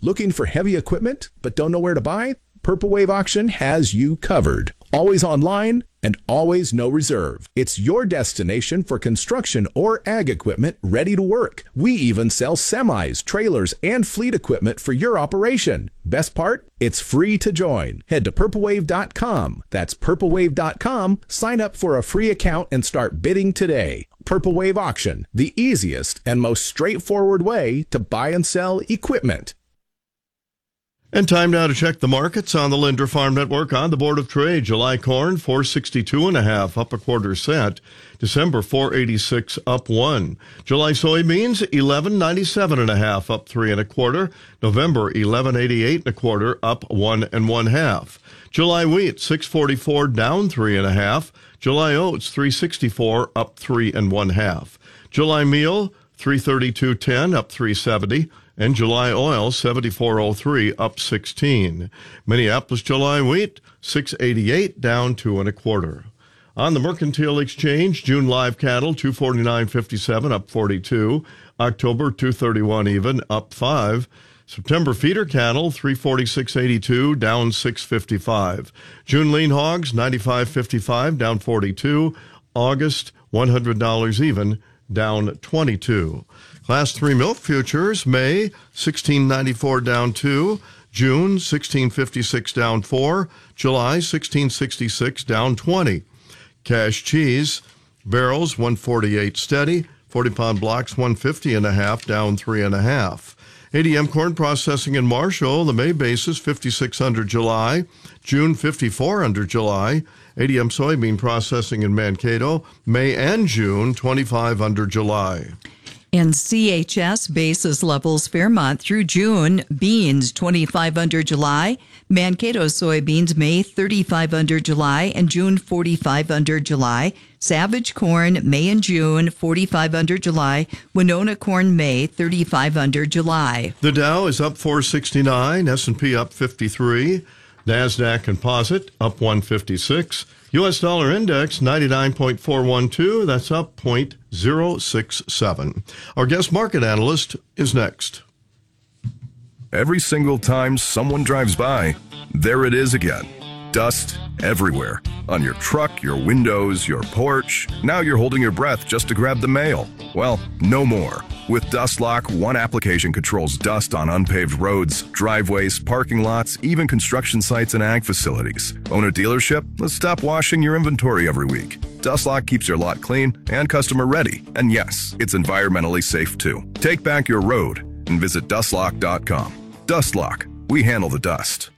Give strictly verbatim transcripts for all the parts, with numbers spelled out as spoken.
Looking for heavy equipment but don't know where to buy? Purple Wave Auction has you covered. Always online and always no reserve. It's your destination for construction or ag equipment ready to work. We even sell semis, trailers, and fleet equipment for your operation. Best part? It's free to join. Head to purple wave dot com. That's purple wave dot com. Sign up for a free account and start bidding today. Purple Wave Auction, the easiest and most straightforward way to buy and sell equipment. And time now to check the markets on the Linder Farm Network. On the Board of Trade, July corn four sixty-two and a half, up a quarter cent. December four eighty-six, up one. July soybeans eleven ninety-seven and a half, up three and a quarter. November eleven eighty-eight and a quarter, up one and one half. July wheat six forty-four, down three and a half. July oats three sixty-four, up three and one half. July meal three thirty-two ten, up three seventy. And July oil, seventy-four oh three, up sixteen. Minneapolis July wheat, six eighty-eight, down two and a quarter. On the Mercantile Exchange, June live cattle, two forty-nine fifty-seven, up forty-two. October, two thirty-one even, up five. September feeder cattle, three forty-six eighty-two, down six fifty-five. June lean hogs, ninety-five fifty-five, down forty-two. August, one hundred dollars even, down twenty-two. Class three milk futures, May sixteen ninety-four, down two. June sixteen fifty-six, down four. July sixteen sixty-six, down twenty. Cash cheese, barrels one forty-eight steady. forty pound blocks one fifty and a half, down three and a half. A D M corn processing in Marshall, the May basis fifty-six under July. June fifty-four under July. A D M soybean processing in Mankato, May and June twenty-five under July. In C H S basis levels, Fairmont through June, beans twenty-five under July, Mankato soybeans May thirty-five under July and June forty-five under July, Savage corn May and June forty-five under July, Winona corn May thirty-five under July. The Dow is up four sixty-nine, S and P up fifty-three, NASDAQ Composite up one fifty-six. U S dollar index ninety-nine point four one two, that's up zero point zero six seven. Our guest market analyst is next. Every single time someone drives by, there it is again. Dust everywhere. On your truck, your windows, your porch. Now you're holding your breath just to grab the mail. Well, no more. With DustLock, one application controls dust on unpaved roads, driveways, parking lots, even construction sites and ag facilities. Own a dealership? Let's stop washing your inventory every week. DustLock keeps your lot clean and customer ready. And yes, it's environmentally safe too. Take back your road and visit dust lock dot com. DustLock. We handle the dust.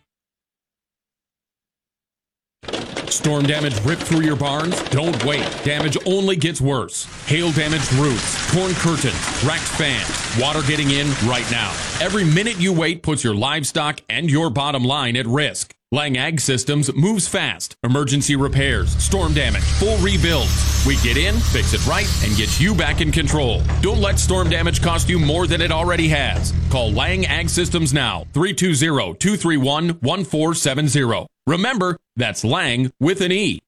Storm damage ripped through your barns? Don't wait. Damage only gets worse. Hail damaged roofs, torn curtains, wrecked fans, water getting in right now. Every minute you wait puts your livestock and your bottom line at risk. Lang Ag Systems moves fast. Emergency repairs, storm damage, full rebuilds. We get in, fix it right, and get you back in control. Don't let storm damage cost you more than it already has. Call Lang Ag Systems now, three two zero, two three one, one four seven zero. Remember, that's Lang with an E.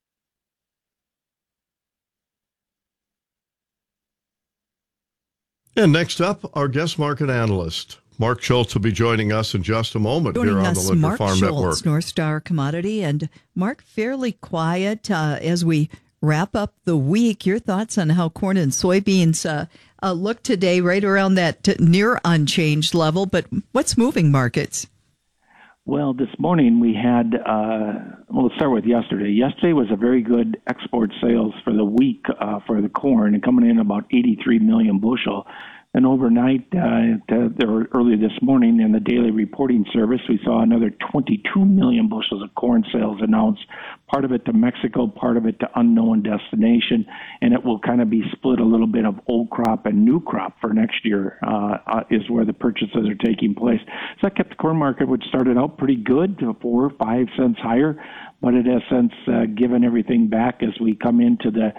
And next up, our guest market analyst, Mark Schultz, will be joining us in just a moment joining here on us, the Linder Mark Farm Schultz, Network. North Star Commodity. And Mark, fairly quiet uh, as we wrap up the week. Your thoughts on how corn and soybeans uh, uh, look today, right around that near unchanged level. But what's moving markets? Well, this morning we had, uh, well, let's start with yesterday. Yesterday was a very good export sales for the week uh, for the corn, and coming in about eighty-three million bushel. And overnight, uh, to, there early this morning in the daily reporting service, we saw another twenty-two million bushels of corn sales announced, part of it to Mexico, part of it to unknown destination, and it will kind of be split a little bit of old crop and new crop for next year uh, uh, is where the purchases are taking place. So that kept the corn market, which started out pretty good, to four or five cents higher, but it has since uh, given everything back as we come into the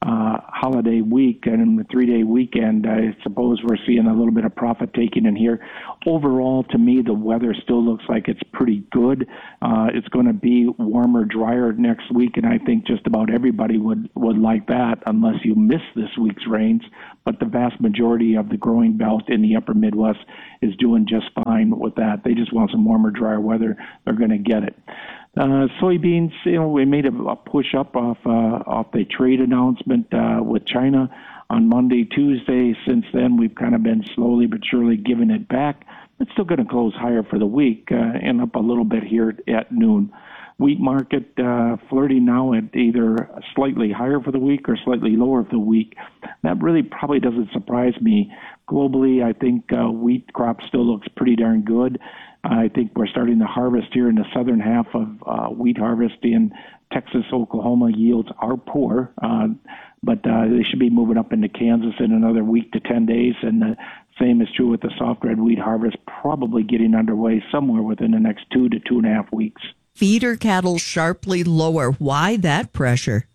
uh, holiday week and the three-day weekend, I suppose we're seeing a little bit of profit taking in here. Overall, to me, the weather still looks like it's pretty good. Uh, it's going to be warmer, drier next week, and I think just about everybody would, would like that unless you miss this week's rains. But the vast majority of the growing belt in the upper Midwest is doing just fine with that. They just want some warmer, drier weather. They're going to get it. Uh, soybeans, you know, we made a, a push up off uh, off the trade announcement uh, with China on Monday, Tuesday. Since then, we've kind of been slowly but surely giving it back. It's still going to close higher for the week uh, and up a little bit here at noon. Wheat market uh, flirting now at either slightly higher for the week or slightly lower for the week. That really probably doesn't surprise me. Globally, I think uh, wheat crop still looks pretty darn good. I think we're starting to harvest here in the southern half of uh, wheat harvest in Texas, Oklahoma. Yields are poor, uh, but uh, they should be moving up into Kansas in another week to ten days. And the same is true with the soft red wheat harvest, probably getting underway somewhere within the next two to two and a half weeks. Feeder cattle sharply lower. Why that pressure?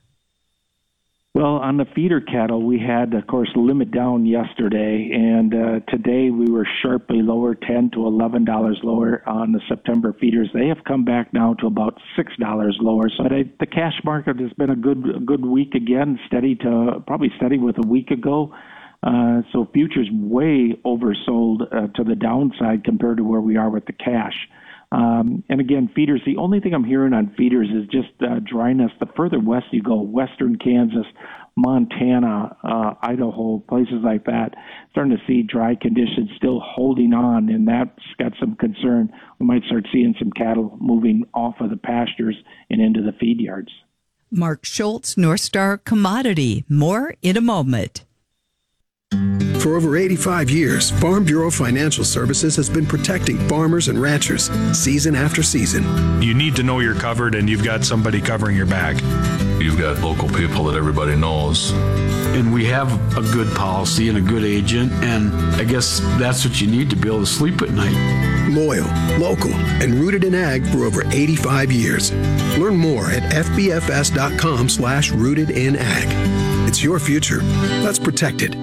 Well, on the feeder cattle, we had, of course, limit down yesterday, and uh, today we were sharply lower, ten to eleven dollars lower on the September feeders. They have come back now to about six dollars lower. So I, the cash market has been a good, a good week again, steady to probably steady with a week ago. Uh, so futures way oversold uh, to the downside compared to where we are with the cash. Um, and again, feeders, the only thing I'm hearing on feeders is just uh, dryness. The further west you go, western Kansas, Montana, uh, Idaho, places like that, starting to see dry conditions still holding on, and that's got some concern. We might start seeing some cattle moving off of the pastures and into the feed yards. Mark Schultz, North Star Commodity. More in a moment. For over eighty-five years, Farm Bureau Financial Services has been protecting farmers and ranchers season after season. You need to know you're covered and you've got somebody covering your back. You've got local people that everybody knows. And we have a good policy and a good agent, and I guess that's what you need to be able to sleep at night. Loyal, local, and rooted in ag for over eighty-five years. Learn more at fbfs.com slash rooted in ag. It's your future. Let's protect it.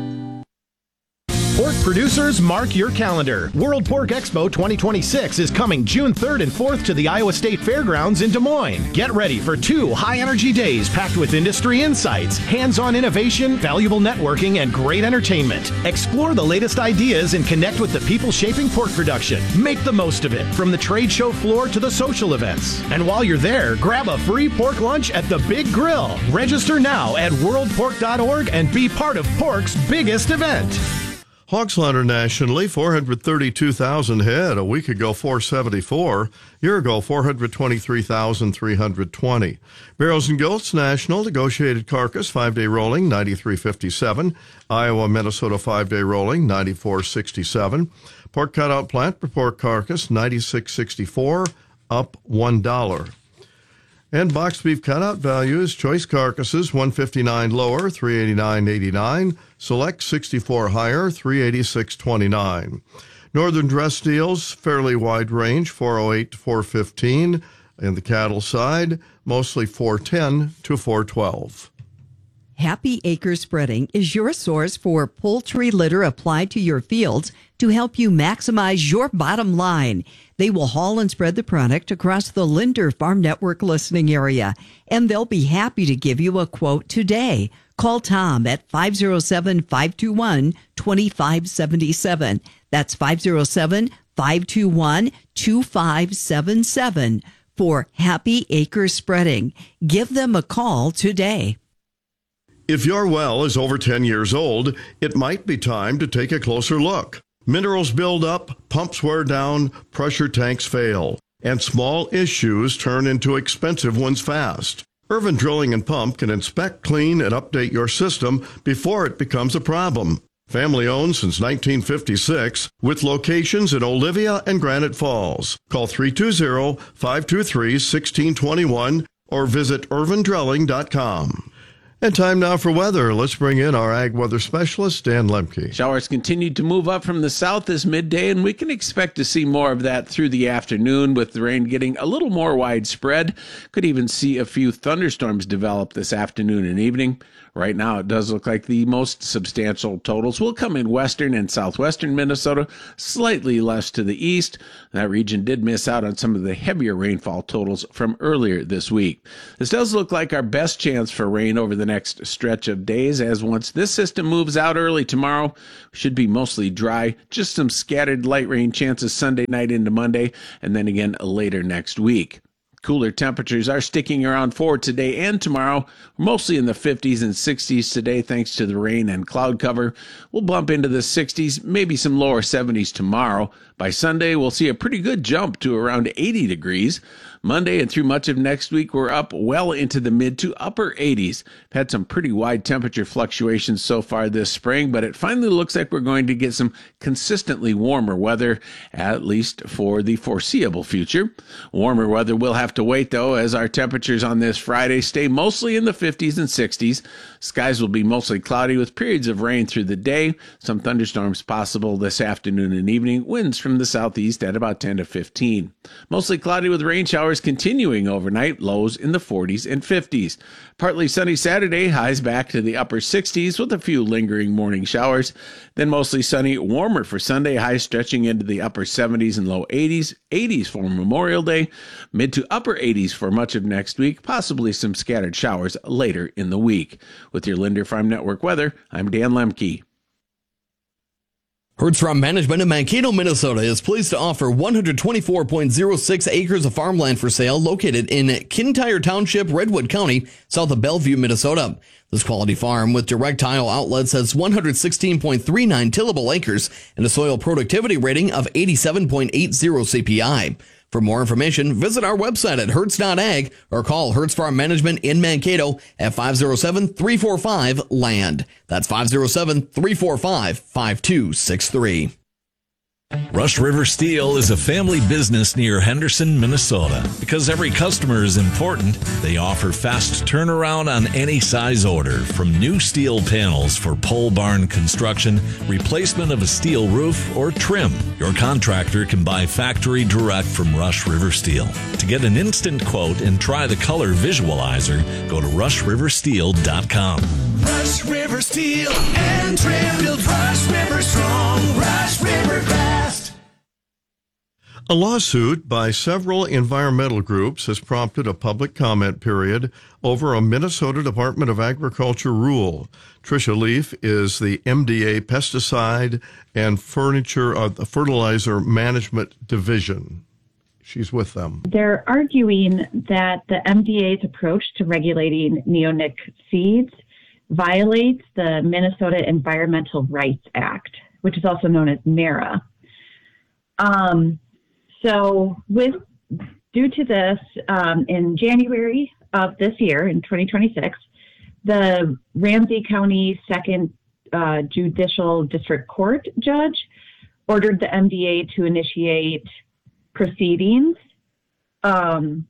Pork producers, mark your calendar. World Pork Expo twenty twenty-six is coming June third and fourth to the Iowa State Fairgrounds in Des Moines. Get ready for two high-energy days packed with industry insights, hands-on innovation, valuable networking, and great entertainment. Explore the latest ideas and connect with the people shaping pork production. Make the most of it, from the trade show floor to the social events. And while you're there, grab a free pork lunch at the Big Grill. Register now at world pork dot org and be part of pork's biggest event. Hog slaughter nationally, four hundred thirty-two thousand head. A week ago, four seventy-four. Year ago, four hundred twenty-three thousand three hundred twenty. Barrows and Gilts national, negotiated carcass, five-day rolling, ninety-three fifty-seven. Iowa, Minnesota, five-day rolling, ninety-four sixty-seven. Pork cutout plant per pork carcass, ninety-six sixty-four, up one dollar. And boxed beef cutout values, choice carcasses, one fifty-nine lower, three eighty-nine eighty-nine. Select sixty-four higher, three eighty-six twenty-nine. Northern dress deals, fairly wide range, four oh eight to four fifteen. And the cattle side, mostly four ten to four twelve. Happy Acre Spreading is your source for poultry litter applied to your fields to help you maximize your bottom line. They will haul and spread the product across the Linder Farm Network listening area, and they'll be happy to give you a quote today. Call Tom at five oh seven, five two one, two five seven seven. That's five oh seven, five two one, two five seven seven for Happy Acre Spreading. Give them a call today. If your well is over ten years old, it might be time to take a closer look. Minerals build up, pumps wear down, pressure tanks fail, and small issues turn into expensive ones fast. Irvin Drilling and Pump can inspect, clean, and update your system before it becomes a problem. Family owned since nineteen fifty-six, with locations in Olivia and Granite Falls. Call three two zero, five two three, one six two one or visit irvin drilling dot com. And time now for weather. Let's bring in our ag weather specialist, Dan Lemke. Showers continued to move up from the south this midday, and we can expect to see more of that through the afternoon, with the rain getting a little more widespread. Could even see a few thunderstorms develop this afternoon and evening. Right now, it does look like the most substantial totals will come in western and southwestern Minnesota, slightly less to the east. That region did miss out on some of the heavier rainfall totals from earlier this week. This does look like our best chance for rain over the next stretch of days, as once this system moves out early tomorrow, should be mostly dry, just some scattered light rain chances Sunday night into Monday, and then again later next week. Cooler temperatures are sticking around for today and tomorrow, mostly in the fifties and sixties today thanks to the rain and cloud cover. We'll bump into the sixties, maybe some lower seventies tomorrow. By Sunday, we'll see a pretty good jump to around eighty degrees. Monday and through much of next week, we're up well into the mid to upper eighties. We've had some pretty wide temperature fluctuations so far this spring, but it finally looks like we're going to get some consistently warmer weather, at least for the foreseeable future. Warmer weather will have to wait, though, as our temperatures on this Friday stay mostly in the fifties and sixties. Skies will be mostly cloudy with periods of rain through the day. Some thunderstorms possible this afternoon and evening. Winds from the southeast at about ten to fifteen. Mostly cloudy with rain showers continuing overnight, lows in the forties and fifties. Partly sunny Saturday, highs back to the upper sixties with a few lingering morning showers. Then mostly sunny, warmer for Sunday, highs stretching into the upper seventies and low eighties. eighties for Memorial Day, mid to upper eighties for much of next week, possibly some scattered showers later in the week. With your Linder Farm Network weather, I'm Dan Lemke. Hertz Farm Management in Mankato, Minnesota is pleased to offer one hundred twenty-four point zero six acres of farmland for sale located in Kintyre Township, Redwood County, south of Bellevue, Minnesota. This quality farm with direct tile outlets has one hundred sixteen point three nine tillable acres and a soil productivity rating of eighty-seven point eight zero C P I. For more information, visit our website at hertz dot ag or call Hertz Farm Management in Mankato at five oh seven, three four five, land. That's five oh seven, three four five, five two six three. Rush River Steel is a family business near Henderson, Minnesota. Because every customer is important, they offer fast turnaround on any size order, from new steel panels for pole barn construction, replacement of a steel roof, or trim. Your contractor can buy factory direct from Rush River Steel. To get an instant quote and try the color visualizer, go to rush river steel dot com. Rush River Steel and Trim builds Rush River strong, Rush River fast. A lawsuit by several environmental groups has prompted a public comment period over a Minnesota Department of Agriculture rule. Tricia Leaf is the M D A Pesticide and Furniture uh, Fertilizer Management Division. She's with them. They're arguing that the M D A's approach to regulating neonic seeds violates the Minnesota Environmental Rights Act, which is also known as NARA. Um, so with due to this, um, in January of this year, in twenty twenty-six, the Ramsey County Second uh, Judicial District Court judge ordered the M D A to initiate proceedings um,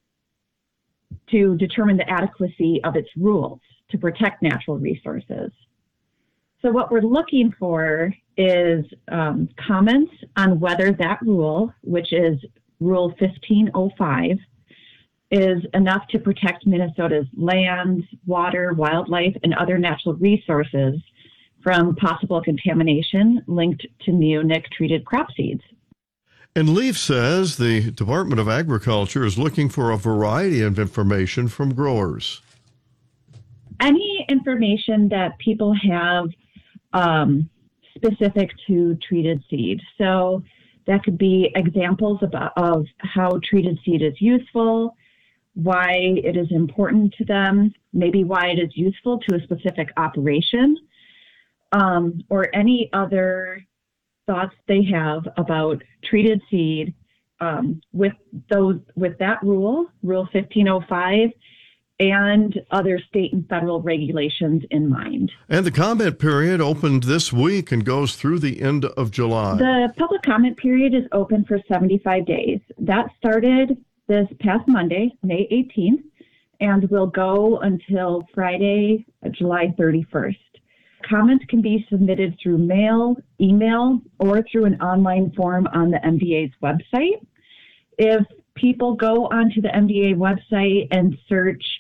to determine the adequacy of its rules to protect natural resources. So what we're looking for is um, comments on whether that rule, which is Rule fifteen oh five, is enough to protect Minnesota's land, water, wildlife, and other natural resources from possible contamination linked to neonic-treated crop seeds. And Leaf says the Department of Agriculture is looking for a variety of information from growers. Any information that people have um, specific to treated seed. So that could be examples of, of how treated seed is useful, why it is important to them, maybe why it is useful to a specific operation, um, or any other thoughts they have about treated seed um, with those with that rule, Rule fifteen oh five, and other state and federal regulations in mind. And the comment period opened this week and goes through the end of July. The public comment period is open for seventy-five days. That started this past Monday, May eighteenth, and will go until Friday, July thirty-first. Comments can be submitted through mail, email, or through an online form on the M D A's website. If people go onto the M D A website and search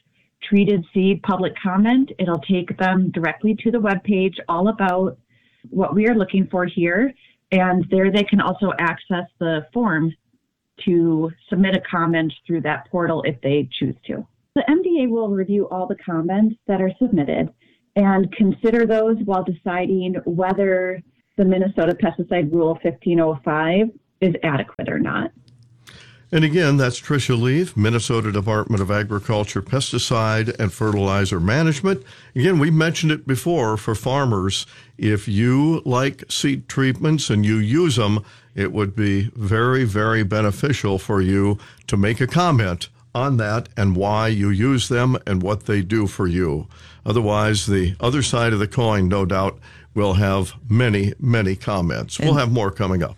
treated seed public comment. It'll take them directly to the webpage, all about what we are looking for here. And there they can also access the form to submit a comment through that portal if they choose to. The M D A will review all the comments that are submitted and consider those while deciding whether the Minnesota Pesticide Rule fifteen oh five is adequate or not. And again, that's Tricia Leaf, Minnesota Department of Agriculture Pesticide and Fertilizer Management. Again, we mentioned it before for farmers. If you like seed treatments and you use them, it would be very, very beneficial for you to make a comment on that and why you use them and what they do for you. Otherwise, the other side of the coin, no doubt, will have many, many comments. And we'll have more coming up.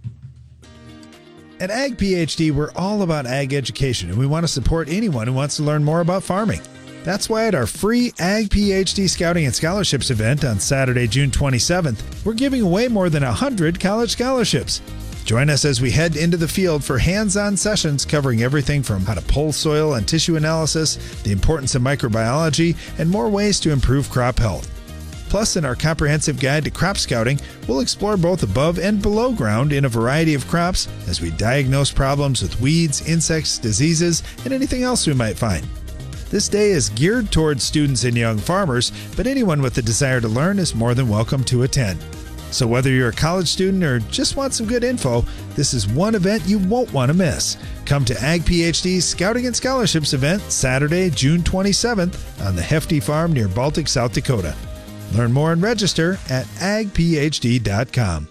At Ag PhD, we're all about ag education, and we want to support anyone who wants to learn more about farming. That's why at our free Ag PhD Scouting and Scholarships event on Saturday, June twenty-seventh, we're giving away more than one hundred college scholarships. Join us as we head into the field for hands-on sessions covering everything from how to pull soil and tissue analysis, the importance of microbiology, and more ways to improve crop health. Plus, in our comprehensive guide to crop scouting, we'll explore both above and below ground in a variety of crops as we diagnose problems with weeds, insects, diseases, and anything else we might find. This day is geared towards students and young farmers, but anyone with a desire to learn is more than welcome to attend. So whether you're a college student or just want some good info, this is one event you won't want to miss. Come to Ag PhD's Scouting and Scholarships event Saturday, June twenty-seventh on the Hefty Farm near Baltic, South Dakota. Learn more and register at ag p h d dot com.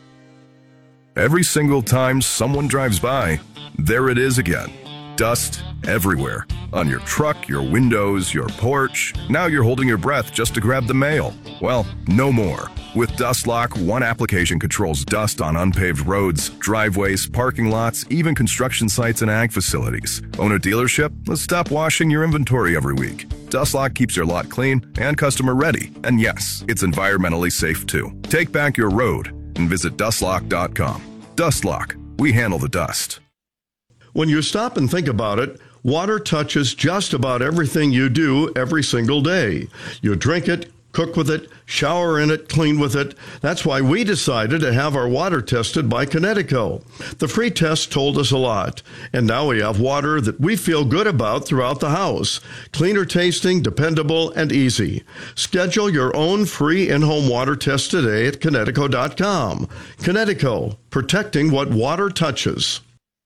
Every single time someone drives by, there it is again. Dust everywhere. On your truck, your windows, your porch. Now you're holding your breath just to grab the mail. Well, no more. With DustLock, one application controls dust on unpaved roads, driveways, parking lots, even construction sites and ag facilities. Own a dealership? Let's stop washing your inventory every week. DustLock keeps your lot clean and customer ready. And yes, it's environmentally safe too. Take back your road and visit dust lock dot com. DustLock. We handle the dust. When you stop and think about it, water touches just about everything you do every single day. You drink it, cook with it, shower in it, clean with it. That's why we decided to have our water tested by Connecticut. The free test told us a lot, and now we have water that we feel good about throughout the house. Cleaner tasting, dependable, and easy. Schedule your own free in-home water test today at Connecticut dot com. Connecticut, protecting what water touches.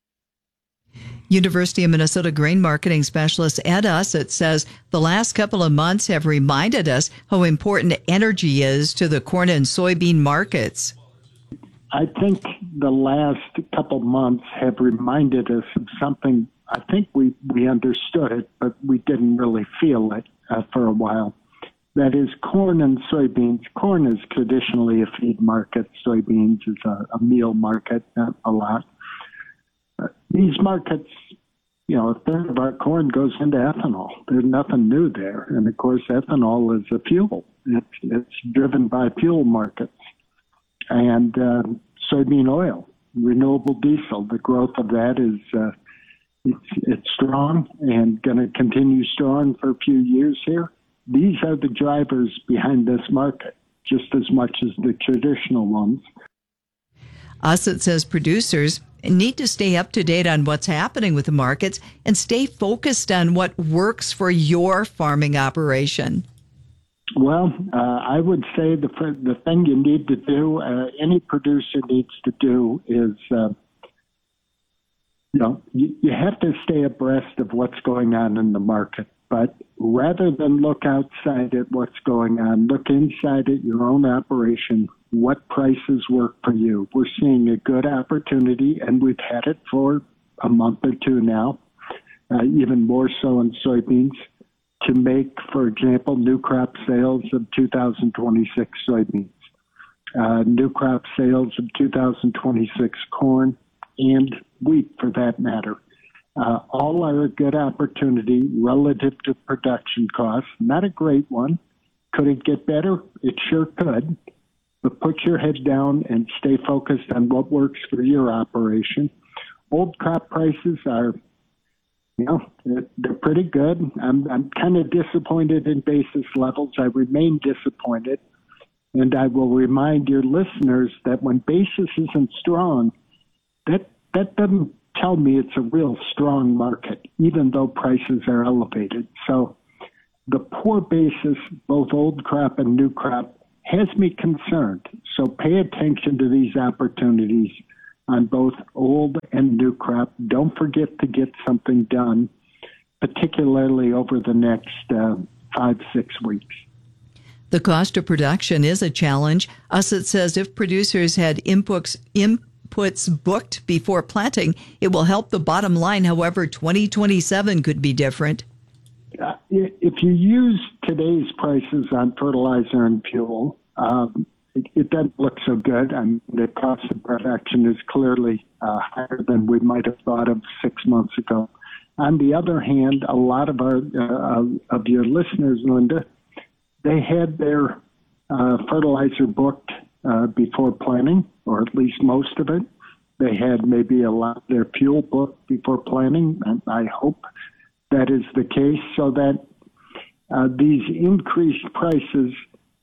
University of Minnesota grain marketing specialist Ed Ussett says the last couple of months have reminded us how important energy is to the corn and soybean markets. I think the last couple months have reminded us of something. I think we, we understood it, but we didn't really feel it uh, for a while. That is corn and soybeans. Corn is traditionally a feed market. Soybeans is a, a meal market, not a lot. These markets, you know, a third of our corn goes into ethanol. There's nothing new there. And, of course, ethanol is a fuel. It's, it's driven by fuel markets. And uh, soybean oil, renewable diesel, the growth of that is uh, it's, it's strong and going to continue strong for a few years here. These are the drivers behind this market, just as much as the traditional ones. Ussett says producers need to stay up to date on what's happening with the markets and stay focused on what works for your farming operation. Well, uh, I would say the the thing you need to do, uh, any producer needs to do is, uh, you know, you, you have to stay abreast of what's going on in the market. But rather than look outside at what's going on, look inside at your own operation. What prices work for you? We're seeing a good opportunity, and we've had it for a month or two now, uh, even more so in soybeans, to make, for example, new crop sales of two thousand twenty-six soybeans, uh, new crop sales of two thousand twenty-six corn and wheat, for that matter. Uh, all are a good opportunity relative to production costs. Not a great one. Could it get better? It sure could. But put your head down and stay focused on what works for your operation. Old crop prices are, you know, they're pretty good. I'm, I'm kind of disappointed in basis levels. I remain disappointed. And I will remind your listeners that when basis isn't strong, that that doesn't tell me it's a real strong market, even though prices are elevated. So the poor basis, both old crop and new crop, has me concerned. So pay attention to these opportunities on both old and new crop. Don't forget to get something done, particularly over the next uh, five, six weeks. The cost of production is a challenge. Usset says if producers had inputs, inputs booked before planting, it will help the bottom line. However, twenty twenty-seven could be different. Uh, if you use today's prices on fertilizer and fuel, um, it, it doesn't look so good. I mean, the cost of production is clearly uh, higher than we might have thought of six months ago. On the other hand, a lot of our uh, of your listeners, Linda, they had their uh, fertilizer booked uh, before planting, or at least most of it. They had maybe a lot of their fuel booked before planting, and I hope that is the case, so that uh, these increased prices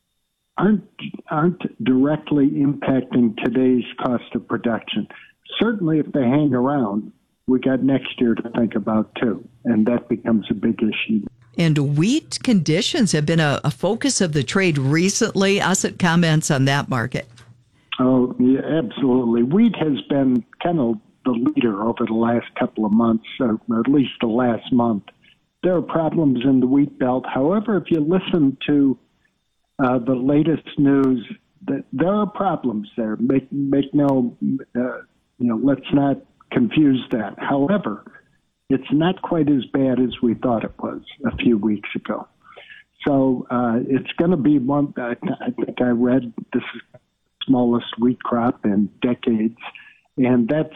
aren't aren't directly impacting today's cost of production. Certainly, if they hang around, we got next year to think about too, and that becomes a big issue. And wheat conditions have been a, a focus of the trade recently. Usset comments on that market. Oh, yeah, absolutely. Wheat has been kind of the leader over the last couple of months, or at least the last month. There are problems in the wheat belt. However, if you listen to uh, the latest news, that there are problems there. Make make no, uh, you know, let's not confuse that. However, it's not quite as bad as we thought it was a few weeks ago. So uh, it's going to be one, I, I think I read this is the smallest wheat crop in decades. And that's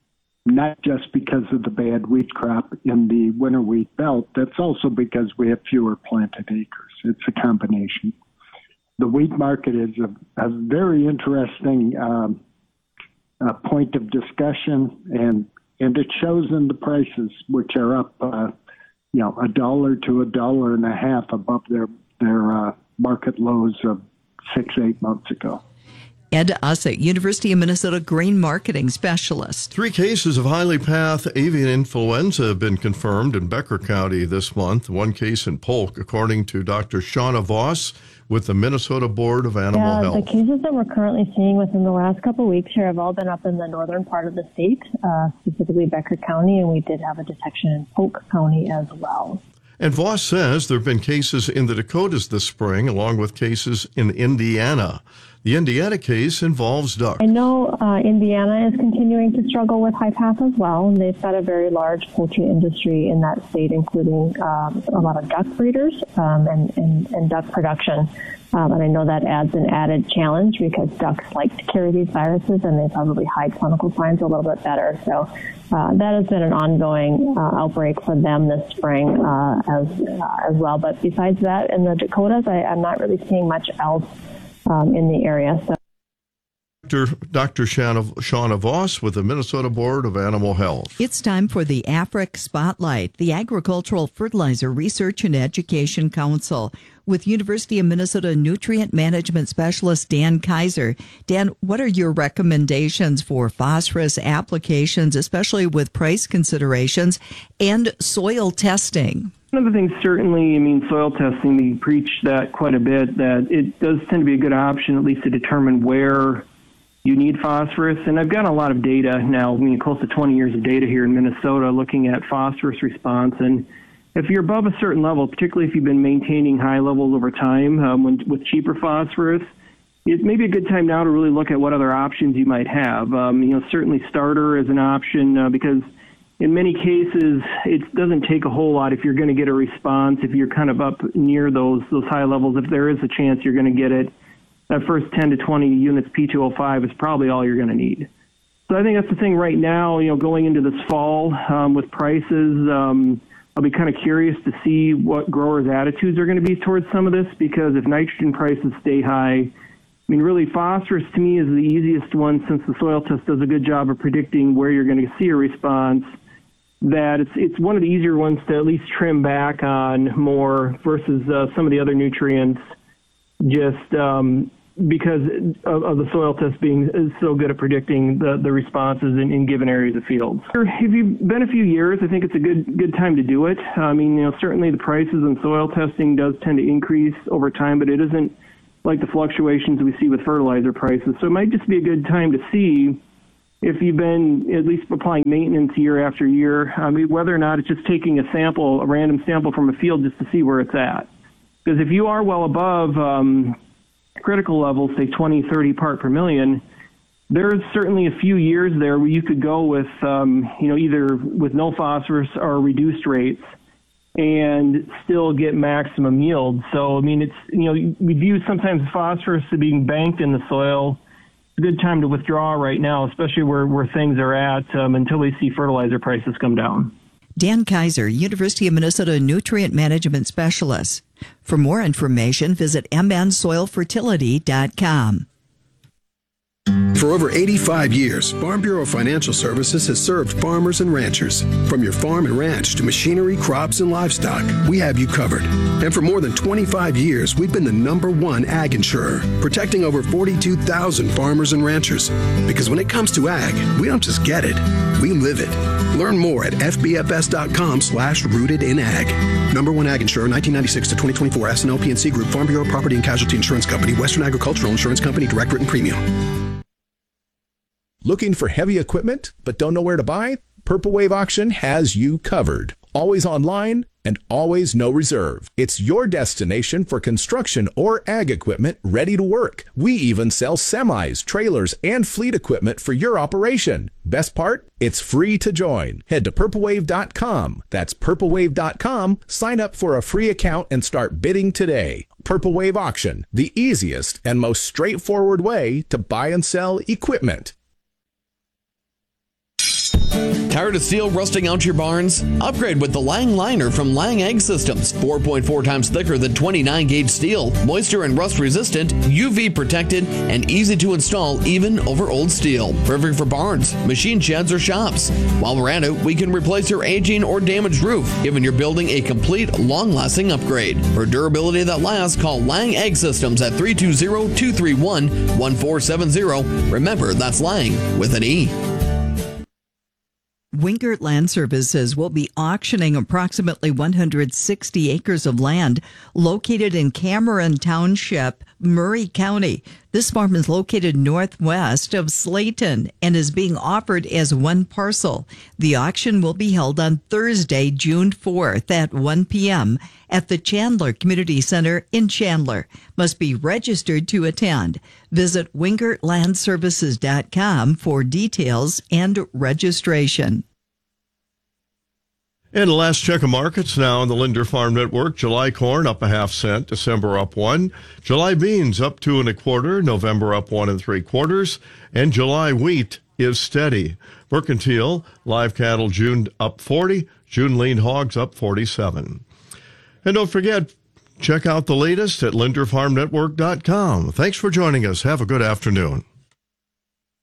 not just because of the bad wheat crop in the winter wheat belt. That's also because we have fewer planted acres. It's a combination. The wheat market is a, a very interesting um, uh, point of discussion, and And it shows in the prices, which are up, uh, you know, a dollar to a dollar and a half above their their uh, market lows of six, eight months ago. Ed Usset, University of Minnesota grain marketing specialist. Three cases of highly pathogen avian influenza have been confirmed in Becker County this month. One case in Polk, according to Doctor Shauna Voss with the Minnesota Board of Animal yeah, Health. The cases that we're currently seeing within the last couple of weeks here have all been up in the northern part of the state, uh, specifically Becker County, and we did have a detection in Polk County as well. And Voss says there have been cases in the Dakotas this spring, along with cases in Indiana. The Indiana case involves duck. I know uh, Indiana is continuing to struggle with high path as well. They've got a very large poultry industry in that state, including um, a lot of duck breeders um, and, and, and duck production. Um, and I know that adds an added challenge because ducks like to carry these viruses, and they probably hide clinical signs a little bit better. So uh, that has been an ongoing uh, outbreak for them this spring uh, as uh, as well. But besides that, in the Dakotas, I, I'm not really seeing much else um, in the area. So. Doctor Doctor Shauna Voss with the Minnesota Board of Animal Health. It's time for the AFRIC Spotlight, the Agricultural Fertilizer Research and Education Council, with University of Minnesota Nutrient Management Specialist Dan Kaiser. Dan, what are your recommendations for phosphorus applications, especially with price considerations and soil testing? One of the things, certainly, I mean, soil testing, we preach that quite a bit, that it does tend to be a good option, at least to determine where you need phosphorus. And I've got a lot of data now, I mean, close to twenty years of data here in Minnesota looking at phosphorus response. And if you're above a certain level, particularly if you've been maintaining high levels over time um, when, with cheaper phosphorus, it may be a good time now to really look at what other options you might have. Um, you know, certainly starter is an option uh, because in many cases it doesn't take a whole lot if you're going to get a response. If you're kind of up near those those high levels, if there is a chance you're going to get it, that first ten to twenty units P two oh five is probably all you're going to need. So I think that's the thing right now, you know, going into this fall um, with prices, um, I'll be kind of curious to see what growers' attitudes are going to be towards some of this, because if nitrogen prices stay high, I mean, really phosphorus to me is the easiest one since the soil test does a good job of predicting where you're going to see a response. that it's it's one of the easier ones to at least trim back on more versus uh, some of the other nutrients, just um, because of, of the soil test being so good at predicting the, the responses in, in given areas of fields. If you've been a few years, I think it's a good good time to do it. I mean, you know, certainly the prices in soil testing does tend to increase over time, but it isn't like the fluctuations we see with fertilizer prices. So it might just be a good time to see if you've been at least applying maintenance year after year, I mean, whether or not it's just taking a sample, a random sample from a field just to see where it's at. Because if you are well above um, critical levels, say twenty, thirty part per million, there's certainly a few years there where you could go with, um, you know, either with no phosphorus or reduced rates and still get maximum yield. So, I mean, it's, you know, we view sometimes phosphorus as being banked in the soil. It's a good time to withdraw right now, especially where, where things are at um, until we see fertilizer prices come down. Dan Kaiser, University of Minnesota Nutrient Management Specialist. For more information, visit m n soil fertility dot com. For over eighty-five years, Farm Bureau Financial Services has served farmers and ranchers. From your farm and ranch to machinery, crops, and livestock, we have you covered. And for more than twenty-five years, we've been the number one ag insurer, protecting over forty-two thousand farmers and ranchers. Because when it comes to ag, we don't just get it, we live it. Learn more at f b f s dot com slash rooted in ag. Number one ag insurer, nineteen ninety-six to twenty twenty-four, S and L P and C Group, Farm Bureau Property and Casualty Insurance Company, Western Agricultural Insurance Company, direct written premium. Looking for heavy equipment but don't know where to buy? Purple Wave Auction has you covered. Always online and always no reserve. It's your destination for construction or ag equipment ready to work. We even sell semis, trailers, and fleet equipment for your operation. Best part? It's free to join. Head to purple wave dot com. That's purple wave dot com. Sign up for a free account and start bidding today. Purple Wave Auction, the easiest and most straightforward way to buy and sell equipment. Tired of steel rusting out your barns? Upgrade with the Lang Liner from Lang Ag Systems. four point four times thicker than twenty-nine gauge steel, moisture and rust resistant, U V protected, and easy to install even over old steel. Perfect for barns, machine sheds, or shops. While we're at it, we can replace your aging or damaged roof, giving your building a complete, long-lasting upgrade. For durability that lasts, call Lang Ag Systems at three two zero, two three one, one four seven zero. Remember, that's Lang with an E. Wingert Land Services will be auctioning approximately one hundred sixty acres of land located in Cameron Township, Murray County. This farm is located northwest of Slayton and is being offered as one parcel. The auction will be held on Thursday, June fourth at one p.m. at the Chandler Community Center in Chandler. Must be registered to attend. Visit wingert land services dot com for details and registration. And the last check of markets now on the Linder Farm Network. July corn up a half cent, December up one. July beans up two and a quarter, November up one and three quarters. And July wheat is steady. Mercantile, live cattle June up forty, June lean hogs up forty-seven. And don't forget, check out the latest at linder farm network dot com. Thanks for joining us. Have a good afternoon.